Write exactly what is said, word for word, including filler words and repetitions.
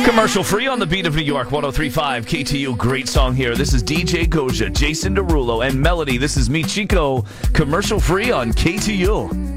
Commercial free on the beat of New York, one oh three point five K T U. Great song here. This is D J Goja, Jason Derulo, and Melody. This is me, Chico. Commercial free on K T U.